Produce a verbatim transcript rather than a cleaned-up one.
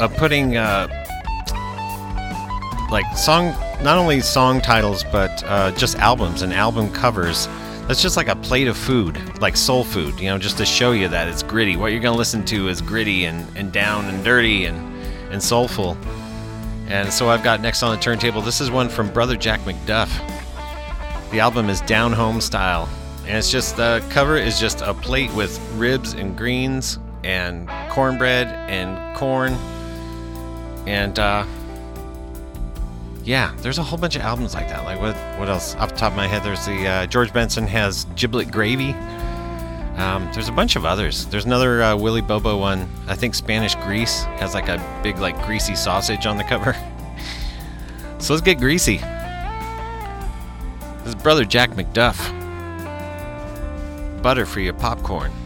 of putting uh, like song, not only song titles, but uh, just albums and album covers. That's just like a plate of food, like soul food, you know, just to show you that it's gritty. What you're going to listen to is gritty and, and down and dirty and, and soulful. And so I've got next on the turntable, this is one from Brother Jack McDuff. The album is Down Home Style. And it's just, the cover is just a plate with ribs and greens and cornbread and corn. And, uh, yeah, there's a whole bunch of albums like that. Like, what what else? Off the top of my head, there's the, uh, George Benson has Giblet Gravy. Um, there's a bunch of others. There's another uh, Willie Bobo one. I think Spanish Grease has like a big, like, greasy sausage on the cover. So let's get greasy. This is Brother Jack McDuff. Butter for your popcorn.